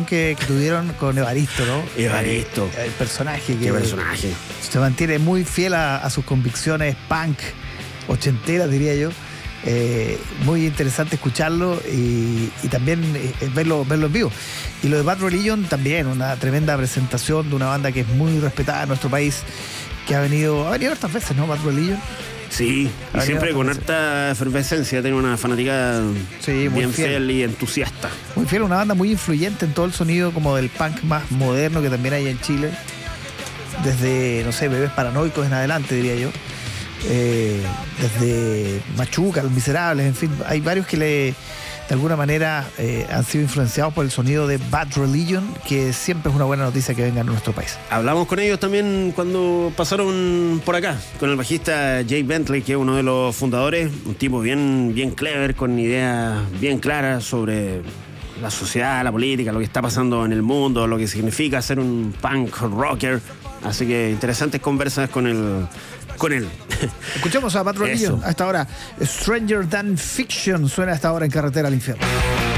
relación que tuvieron con Evaristo, ¿no? Evaristo. El personaje que Qué personaje. se mantiene muy fiel a sus convicciones punk, ochenteras, diría yo. Muy interesante escucharlo y también verlo en vivo. Y lo de Bad Religion también, una tremenda presentación de una banda que es muy respetada en nuestro país, que ha venido hartas veces, ¿no? Bad Religion. Sí, y siempre con harta efervescencia, tiene una fanática bien fiel y entusiasta. Muy fiel, una banda muy influyente en todo el sonido como del punk más moderno que también hay en Chile. Desde, no sé, Bebés Paranoicos en adelante, diría yo. Desde Machuca, Los Miserables, en fin, hay varios que de alguna manera han sido influenciados por el sonido de Bad Religion, que siempre es una buena noticia que vengan a nuestro país. Hablamos con ellos también cuando pasaron por acá, con el bajista Jay Bentley, que es uno de los fundadores, un tipo bien clever, con ideas bien claras sobre la sociedad, la política, lo que está pasando en el mundo, lo que significa ser un punk rocker. Así que interesantes conversas con él. Escuchamos a Bad Religion a esta hora. Stranger Than Fiction suena a esta hora en Carretera al Infierno.